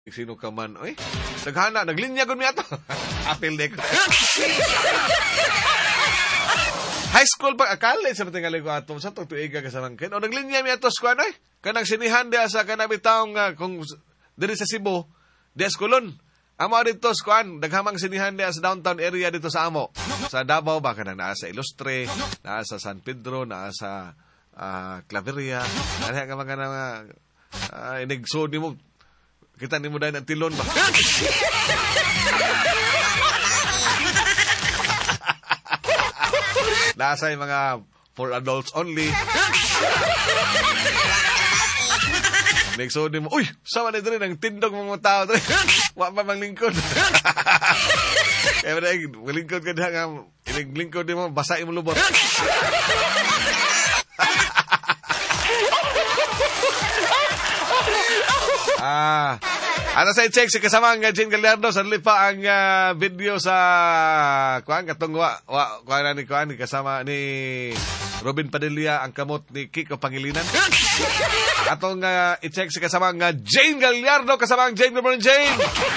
sino ka man. Oy, naghana, naglinya ko niya to. Apil de ko. High school pa, college sa tingali ko ato. Sa to tuiga ka sa langkin. O naglinya mi ato sa kuan, oy. Kanang sinihan dia sa kanabitaong kung diri sa Cebu, di Escolon. Amo dito sa kuan, daghamang sinihan dia sa downtown area dito sa amo. Sa Davao ba kanang naa sa Ilustre, naa sa San Pedro, naa sa Claveria. Ano ka mga inigso ni mo. Kita ni mo dahil ng tilon ba? Nasa yung mga for adults only. Nagsuod mo, uy, sama na ito rin, ang tindog mga tao ito rin. Wa pa manglingkod. Kaya ba dahil, malingkod ka dahil nga, lingkod mo, basahin mo lubot. Ano sa i-check si kasamang Jane Gallardo sa lipa ang video sa kuan katong kuan ni kasama ni Robin Padilla ang kamot ni Kiko Pangilinan. Atong i-check si kasamang Jane Gallardo, kasamang Jane. Good morning, Jane.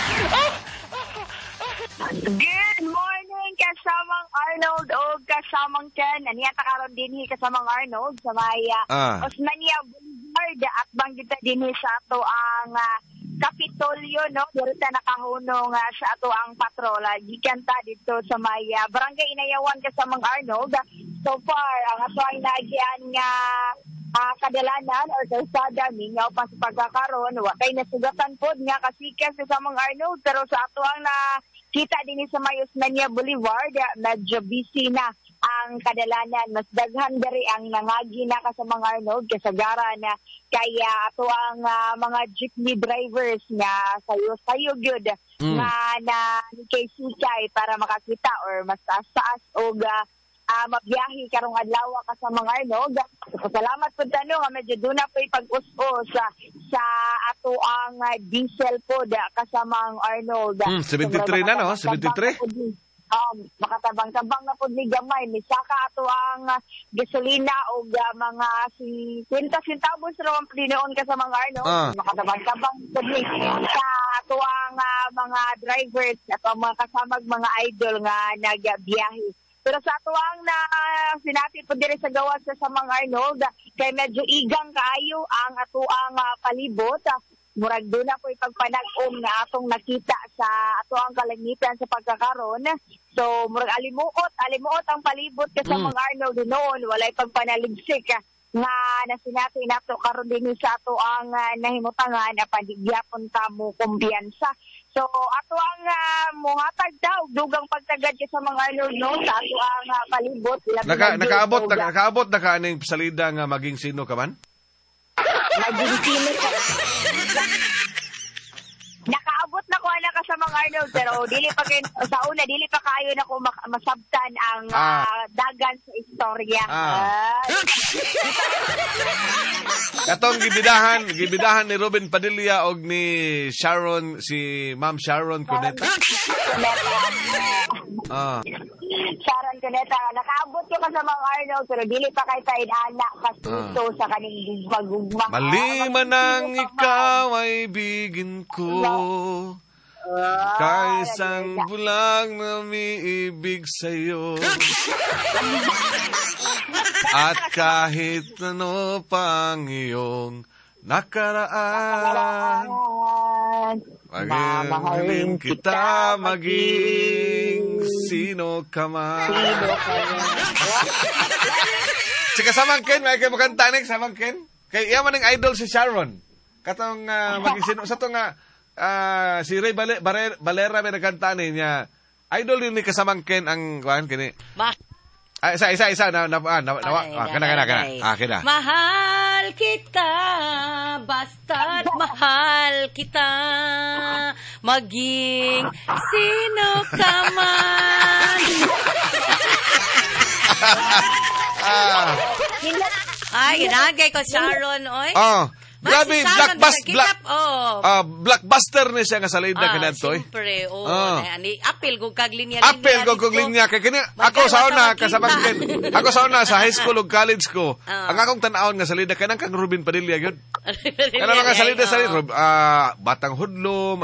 Good morning, kasamang Arnold o kasamang Ken. Aniyata karon dinhi kasamang Arnold sa Maya. Osmania Boulevard at banggita dinhi sa ato ang Kapitolyo, no? Dito nakahunong sa ato ang patrola. Gikan ta dito sa Maya. Barangay Inayawan kasamang Arnold. So far, ang ato ang nagian nga kadalanan or kalsada mingaw pa sa pagkakaroon. Wakay nasugatan po nga kasikas kasamang Arnold. Pero sa ato ang nakita din sa Mayos Nanya Boulevard, medyo busy na ang kadalanan. Mas daghan dari ang nangagi na kasamang Arnold kasagaran na kaya ato ang mga jeepney drivers nga sayo gyud nga na kay sukay para makakita or mas taas o mabiyahe karong adlaw kasamang Arnold. Salamat pud tanong nga medyo duna po'y pag-us-us sa ato ang diesel pod kasamang Arnold. 73 na no? 73? Makatabang-tabang na po ni gamay. Misaka ato ang gasolina o mga 50 centavos raw ang dinoon ka sa mga makatabang-tabang po ni sa ato ang mga drivers at ang mga kasamag mga idol nga nagbiyahe. Pero sa ato ang sinati po dire sa gawas sa mga Arnold, kay medyo igang kaayo ang ato ang palibot. Murag doon na po ipagpanag-om na atong nakita sa ato ang kalangitan sa pagkakaroon. So, murag alimuot ang palibot ka sa mga Arnold noon. Walay pagpanaligsik nga nasinati nato karon din sa ato ang nahimutangan na pandigyapon ta mo kumpiyansa. So, ato ang muhatag daw dugang pagtagad sa mga Arnold no sa ato ang palibot. Nakaabot na ka aning salida nga maging sino ka man? Nakaabot na ko ana ka sa mga Arnold pero dili pa kayo na ko masabtan ang dagan sa istorya. Katong gibidahan ni Robin Padilla og ni Sharon, si Ma'am Sharon Cuneta. Sharon Cuneta, nakaabot ko ka sa mga Arnold pero dili pa kay taid-ana kasuto sa kaning gugma. Mali man ang ikaw ay bigin ko. Kaisang bulang na umiibig sa'yo. At kahit ano pang iyong nakaraan, magaling kita maging sino ka man. Si kasamang Ken, may kayo makantanik, samang Ken. Kaya yaman ng idol si Sharon. Katong maging sino, sa to nga, si Ray Valera may nagkantanin niya. Idol din ni kasamang Ken ang kuhan kini. Isa. Kana. Mahal kita, basta't mahal kita, maging sino ka man. Ay, ginagay ko Sharon, oy. Grabe, blockbuster. Blockbuster ni siya nga salida kanadto. Siyempre, ani apil kog kag linya-linya. Apil kog linya kay kini ako sa una kasama kin. Ako sa una sa high school ug college ko. Ang akong tan-awon nga salida kanang kang Ruben Padilla gyud. Kana mga salida sa Batang Hudlom,